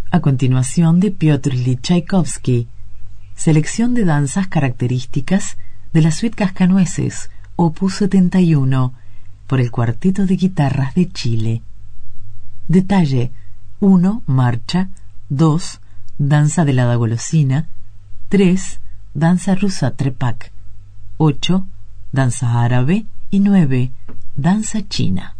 A continuación, de Piotr Ilich Tchaikovsky, selección de danzas características de la suite Cascanueces, opus 71, por el Cuarteto de Guitarras de Chile. Detalle: 1. Marcha. 2. Danza de la Dagolosina. 3. Danza rusa Trepak. 8. Danza árabe. Y 9. Danza china.